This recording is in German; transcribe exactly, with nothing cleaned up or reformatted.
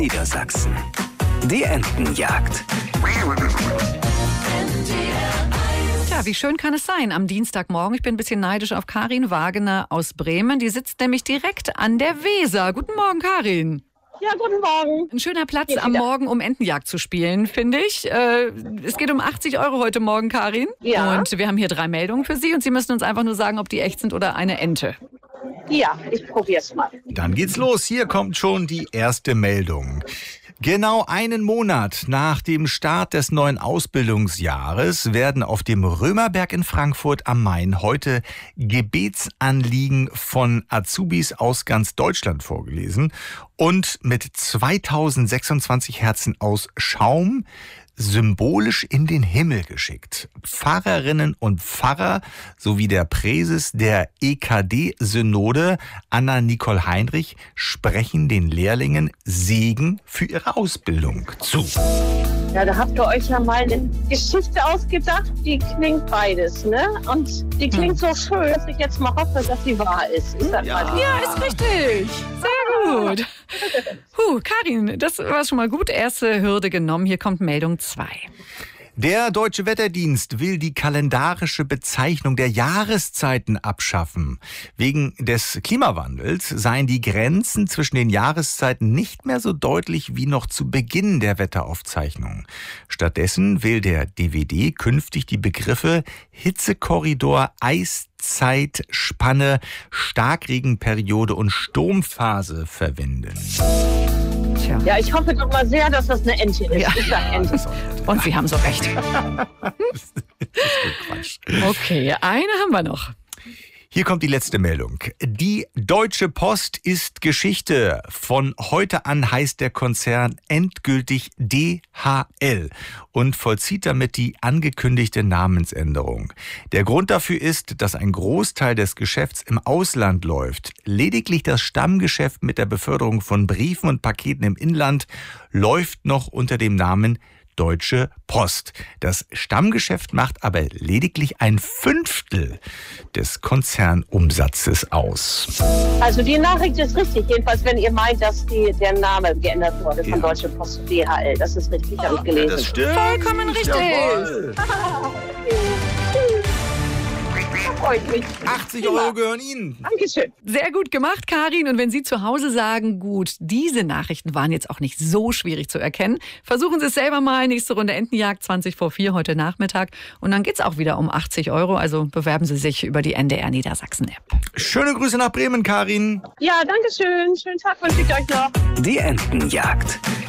Niedersachsen. Die Entenjagd. Ja, wie schön kann es sein am Dienstagmorgen? Ich bin ein bisschen neidisch auf Karin Wagener aus Bremen. Die sitzt nämlich direkt an der Weser. Guten Morgen, Karin. Ja, guten Morgen. Ein schöner Platz am Morgen, um Entenjagd zu spielen, finde ich. Äh, es geht um achtzig Euro heute Morgen, Karin. Ja. Und wir haben hier drei Meldungen für Sie und Sie müssen uns einfach nur sagen, ob die echt sind oder eine Ente. Ja, ich probier's mal. Dann geht's los. Hier kommt schon die erste Meldung. Genau einen Monat nach dem Start des neuen Ausbildungsjahres werden auf dem Römerberg in Frankfurt am Main heute Gebetsanliegen von Azubis aus ganz Deutschland vorgelesen und mit zweitausendsechsundzwanzig Herzen aus Schaum symbolisch in den Himmel geschickt. Pfarrerinnen und Pfarrer sowie der Präses der E K D-Synode, Anna-Nicole Heinrich, sprechen den Lehrlingen Segen für ihre Ausbildung zu. Ja, da habt ihr euch ja mal eine Geschichte ausgedacht, die klingt beides, ne? Und die klingt so schön, dass ich jetzt mal hoffe, dass sie wahr ist. Ist das Ja. mal Ja, ist richtig. Sehr gut. Puh, Karin, das war schon mal gut. Erste Hürde genommen. Hier kommt Meldung zwei. Der Deutsche Wetterdienst will die kalendarische Bezeichnung der Jahreszeiten abschaffen. Wegen des Klimawandels seien die Grenzen zwischen den Jahreszeiten nicht mehr so deutlich wie noch zu Beginn der Wetteraufzeichnung. Stattdessen will der D W D künftig die Begriffe Hitzekorridor, Eiszeitspanne, Starkregenperiode und Sturmphase verwenden. Tja. Ja, ich hoffe doch mal sehr, dass das eine Ente ist. Ja. Ich sag Ente. Und Sie haben so recht. Quatsch. Okay, eine haben wir noch. Hier kommt die letzte Meldung. Die Deutsche Post ist Geschichte. Von heute an heißt der Konzern endgültig D H L und vollzieht damit die angekündigte Namensänderung. Der Grund dafür ist, dass ein Großteil des Geschäfts im Ausland läuft. Lediglich das Stammgeschäft mit der Beförderung von Briefen und Paketen im Inland läuft noch unter dem Namen Deutsche Post. Das Stammgeschäft macht aber lediglich ein Fünftel des Konzernumsatzes aus. Also die Nachricht ist richtig, jedenfalls wenn ihr meint, dass die, der Name geändert wurde von Ja. Deutsche Post zu D H L. Das ist richtig, habe ich gelesen. Das stimmt. Vollkommen richtig. Jawohl. Freut mich. achtzig Euro gehören Ihnen. Dankeschön. Sehr gut gemacht, Karin. Und wenn Sie zu Hause sagen, gut, diese Nachrichten waren jetzt auch nicht so schwierig zu erkennen, versuchen Sie es selber mal. Nächste Runde Entenjagd, zwanzig vor vier heute Nachmittag. Und dann geht's auch wieder um achtzig Euro. Also bewerben Sie sich über die N D R Niedersachsen-App. Schöne Grüße nach Bremen, Karin. Ja, danke schön. Schönen Tag wünsche ich euch noch. Die Entenjagd.